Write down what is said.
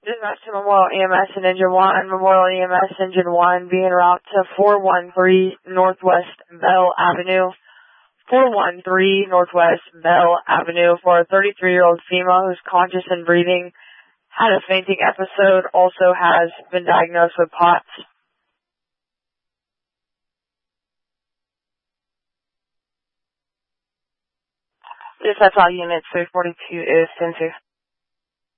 Dispatch to Memorial EMS and Engine 1. Memorial EMS Engine 1 being route to 413 Northwest Bell Avenue. 413 Northwest Bell Avenue for a 33-year-old female who's conscious and breathing, had a fainting episode, also has been diagnosed with POTS. Dispatch all units, 342 is 10-2.